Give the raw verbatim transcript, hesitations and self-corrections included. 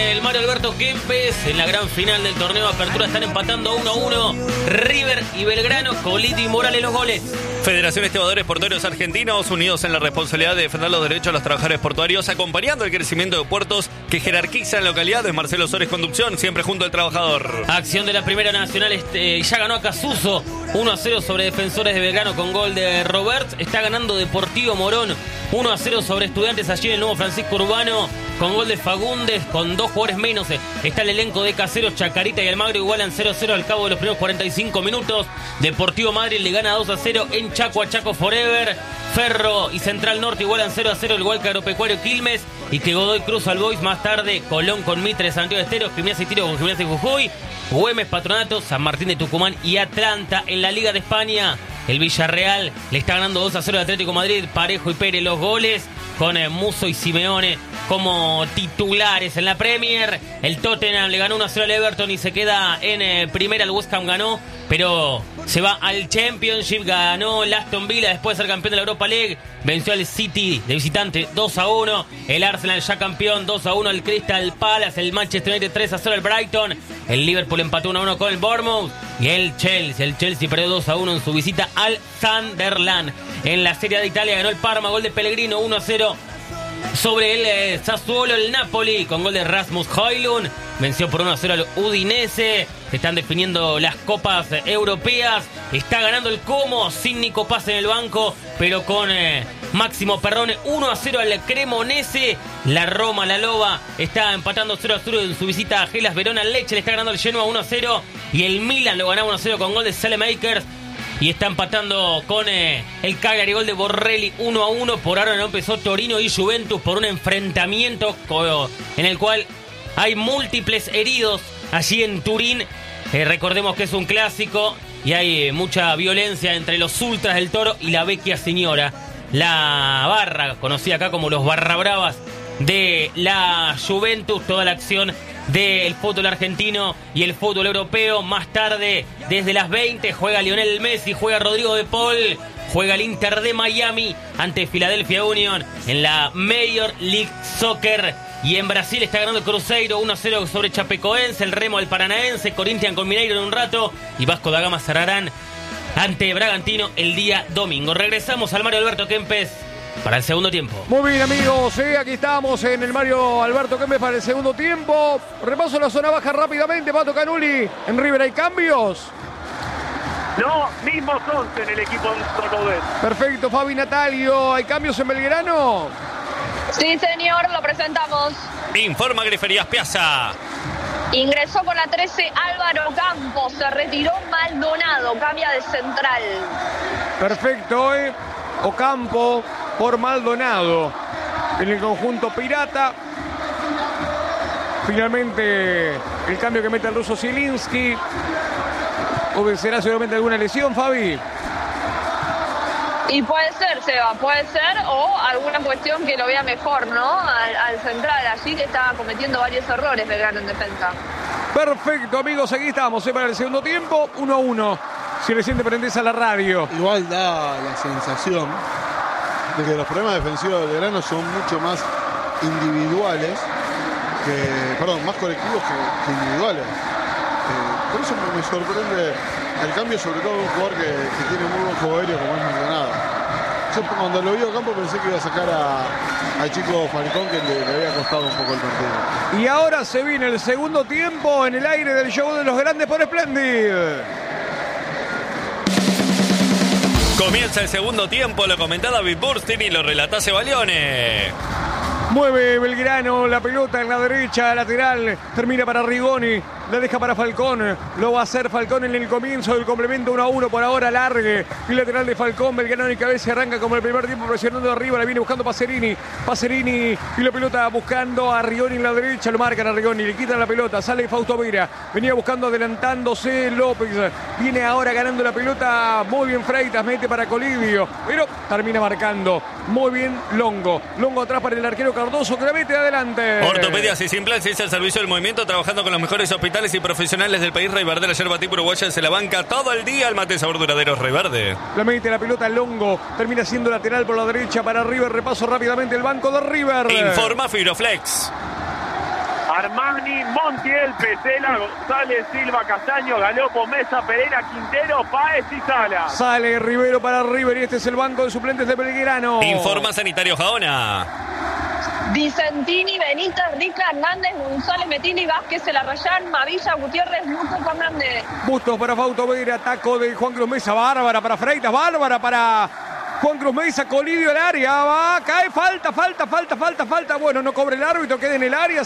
El Mario Alberto Kempes en la gran final del torneo de apertura están empatando uno a uno River y Belgrano, Colito y Morales los goles. Federación Estibadores Portuarios Argentinos, unidos en la responsabilidad de defender los derechos de los trabajadores portuarios, acompañando el crecimiento de puertos que jerarquizan localidades. Marcelo Sores Conducción, siempre junto al trabajador. Acción de la Primera Nacional, este, ya ganó a Casuso uno a cero sobre Defensores de Belgrano con gol de Roberts. Está ganando Deportivo Morón uno a cero sobre Estudiantes allí en el nuevo Francisco Urbano con gol de Fagundes, con dos jugadores menos. Está el elenco de Caseros, Chacarita y Almagro igualan cero a cero al cabo de los primeros cuarenta y cinco minutos. Deportivo Madrid le gana dos a cero en Chaco a Chaco Forever. Ferro y Central Norte igualan cero a cero el Hualca Agropecuario Quilmes y que Godoy Cruz al Boys. Más tarde Colón con Mitre, Santiago de Estero, Gimnasia y Tiro con Gimnasia y Jujuy, Güemes Patronato, San Martín de Tucumán y Atlanta. En la Liga de España el Villarreal le está ganando dos a cero al Atlético Madrid. Parejo y Pérez los goles con eh, Musso y Simeone como titulares. En la Premier el Tottenham le ganó uno a cero al Everton y se queda en eh, primera. El West Ham ganó, pero se va al Championship. Ganó el Aston Villa después de ser campeón de la Europa League. Venció al City de visitante dos a uno. El Arsenal ya campeón dos a uno al Crystal Palace. El Manchester United tres a cero al Brighton. El Liverpool empató uno a uno con el Bournemouth. Y el Chelsea, el Chelsea perdió dos a uno en su visita al Sunderland. En la Serie A de Italia ganó el Parma, gol de Pellegrino uno a cero sobre el eh, Sassuolo. El Napoli con gol de Rasmus Højlund venció por uno a cero al Udinese. Se están definiendo las copas eh, europeas. Está ganando el Como sin Nico Paz en el banco, pero con eh, Máximo Perrone uno a cero al Cremonese. La Roma, la Loba, está empatando cero a cero en su visita a Hellas Verona. Lecce le está ganando el Genoa uno a cero y el Milan lo ganaba uno a cero con gol de Saelemaekers. Y está empatando con eh, el Cagliari, gol de Borrelli uno a uno. Por ahora no empezó Torino y Juventus por un enfrentamiento en el cual hay múltiples heridos allí en Turín. Eh, recordemos que es un clásico y hay eh, mucha violencia entre los ultras del Toro y la Vecchia Signora. La barra, conocida acá como los Barra Bravas de la Juventus. Toda la acción del fútbol argentino y el fútbol europeo. Más tarde, desde las veinte, juega Lionel Messi, juega Rodrigo de Paul, juega el Inter de Miami ante Philadelphia Union en la Major League Soccer. Y en Brasil está ganando el Cruzeiro uno a cero sobre Chapecoense, el Remo al Paranaense, Corinthians con Mineiro en un rato y Vasco da Gama cerrarán ante Bragantino el día domingo. Regresamos al Mario Alberto Kempes para el segundo tiempo. Muy bien, amigos, sí, aquí estamos en el Mario Alberto Kempes para el segundo tiempo. Repaso la zona baja rápidamente. Pato Canuli, en River hay cambios. No, mismos once en el equipo de Cordobés. Perfecto, Fabi Natalio, ¿hay cambios en Belgrano? Sí, señor, lo presentamos. Informa Griferías Piazza. Ingresó con la trece Álvaro Campos, se retiró Maldonado, cambia de central. Perfecto, ¿eh? Ocampo por Maldonado en el conjunto pirata. Finalmente el cambio que mete el ruso Zielinski. ¿Obedecerá seguramente alguna lesión, Fabi? Y puede ser, Seba, puede ser, o alguna cuestión que lo vea mejor, ¿no? Al, al central, allí que está cometiendo varios errores Belgrano en defensa. Perfecto, amigos, aquí estamos, ¿eh? Para el segundo tiempo, uno a uno. Si recién te prendés a la radio. Igual da la sensación de que los problemas defensivos de Belgrano son mucho más individuales, que, perdón, más colectivos que, que individuales. Eh, por eso me, me sorprende el cambio, sobre todo de un jugador que, que tiene muy buen juego aéreo como es Maldonado. Yo cuando lo vi a campo pensé que iba a sacar a, al chico Falcón, que le, le había costado un poco el partido. Y ahora se viene el segundo tiempo en el aire del show de los grandes por Splendid. Comienza el segundo tiempo, lo comenta David Burstein y lo relata Cebalione. Mueve Belgrano la pelota en la derecha, lateral, termina para Rigoni, la deja para Falcón, lo va a hacer Falcón en el comienzo del complemento uno a uno, por ahora largue, y lateral de Falcón, Belgrano y cabeza arranca como el primer tiempo presionando arriba, la viene buscando Pacerini, Pacerini y la pelota buscando a Rigoni en la derecha, lo marcan a Rigoni, le quitan la pelota, sale Fausto Vera, venía buscando adelantándose López, viene ahora ganando la pelota, muy bien Freitas, mete para Colibio, pero termina marcando, muy bien Longo, Longo atrás para el arquero Cardoso, que la mete adelante. Ortopedias y Simplantes es el servicio del movimiento, trabajando con los mejores hospitales y profesionales del país. Rey Verde, la yerba tipo uruguaya, se la banca todo el día. El mate sabor duradero Rey Verde. La mete la pelota Longo, termina siendo lateral por la derecha para River. Repaso rápidamente el banco de River. Informa Fibroflex. Armani, Montiel, Pesela, González, Silva, Castaño, Galopo, Mesa, Pereira, Quintero, Páez y Sala. Sale Rivero para River y este es el banco de suplentes de Belgrano. Informa Sanitario Jaona. Vicentini, Benítez, Rica, Hernández, González, Metini, Vázquez, Elarrayán, Mavilla, Gutiérrez, Muto, Fernández. Bustos para Fausto Vera, taco de Juan Cruz Mesa, bárbara para Freitas, bárbara para Juan Cruz Mesa, colidio el área, va, cae, falta, falta, falta, falta, falta. Bueno, no cobre el árbitro, queda en el área,